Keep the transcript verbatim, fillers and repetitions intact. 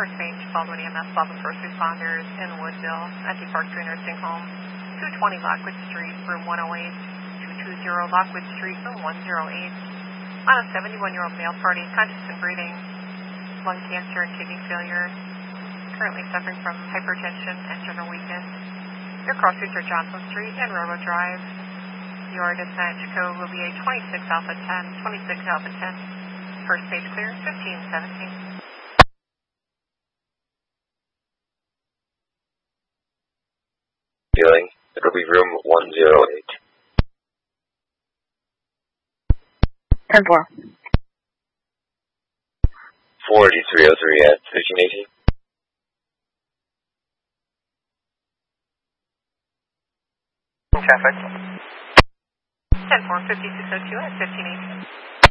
First page, Baldwin E M S, Baldwin First Responders in Woodville at the Park Street Nursing Home, two twenty Lockwood Street, room one oh eight, two twenty Lockwood Street, room one oh eight. On a seventy-one-year-old male party, conscious and breathing, lung cancer and kidney failure, currently suffering from hypertension and general weakness. Your cross streets are Johnson Street and Railroad Drive. Your dispatch code will be a twenty-six Alpha ten, twenty-six Alpha ten. First page clear, fifteen seventeen. Feeling, it'll be room one oh eight. ten four. forty-three oh three at fifteen eighteen. Traffic. ten four, fifty-six oh two at fifteen eighteen.